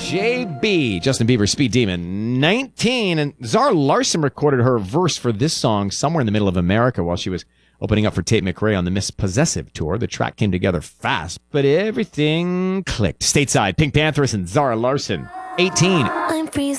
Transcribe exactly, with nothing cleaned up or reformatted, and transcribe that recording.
J B, Justin Bieber, Speed Demon, nineteen. And Zara Larsson recorded her verse for this song somewhere in the middle of America while she was opening up for Tate McRae on the Miss Possessive tour. The track came together fast, but everything clicked. Stateside, Pink Panthers and Zara Larsson, eighteen. I'm freezing.